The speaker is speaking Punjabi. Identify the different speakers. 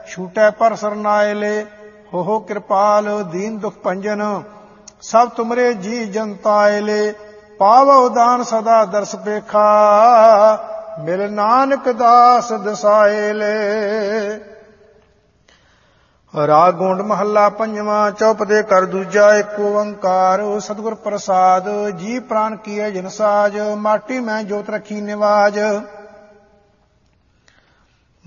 Speaker 1: ਛੂਟੈ ਪਰ ਸਰਨਾਏ ਲੈ। ਹੋ ਕਿਰਪਾਲ ਦੀਨ ਦੁਖ ਭੰਜਨ ਸਭ ਤੁਮਰੇ ਜੀ ਜਨਤਾਏ ਲੈ। ਪਾਵੋ ਦਾਨ ਸਦਾ ਦਰਸ ਪੇਖਾ ਮਿਲ ਨਾਨਕ ਦਾਸ ਦਸਾਏ ਲੈ। ਰਾਗ ਗੋਂਡ ਮਹੱਲਾ ਪੰਜਵਾਂ। ਚੌਪਦੇ ਕਰ ਦੂਜਾ ਏਕ ਓੰਕਾਰ ਸਤਿਗੁਰ ਪ੍ਰਸਾਦ। ਜੀ ਪ੍ਰਾਨ ਕੀਏ ਜਿਨ ਸਾਜ ਮਾਟੀ ਮੈਂ ਜੋਤ ਰਖੀ ਨਿਵਾਜ।